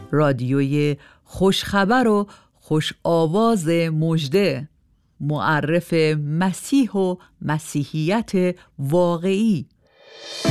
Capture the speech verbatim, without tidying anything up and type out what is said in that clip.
رادیوی خوشخبر و خوش آواز مژده، معرف مسیح و مسیحیت واقعی.